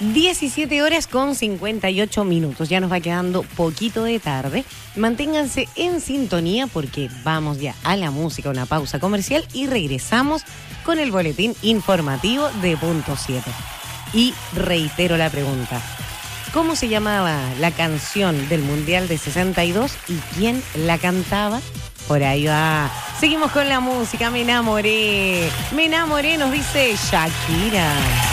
17 horas con 58 minutos. Ya nos va quedando poquito de tarde. Manténganse en sintonía porque vamos ya a la música, una pausa comercial y regresamos con el boletín informativo de Punto 7. Y reitero la pregunta. ¿Cómo se llamaba la canción del Mundial de 62 y quién la cantaba? Por ahí va. Seguimos con la música. Me enamoré, nos dice Shakira.